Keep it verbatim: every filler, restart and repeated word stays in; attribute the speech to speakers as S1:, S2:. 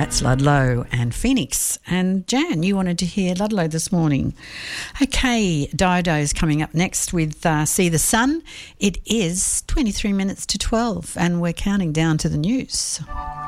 S1: That's Ludlow and Phoenix. And Jan, you wanted to hear Ludlow this morning. Okay, Dido is coming up next with uh, See the Sun. It is twenty-three minutes to twelve and we're counting down to the news.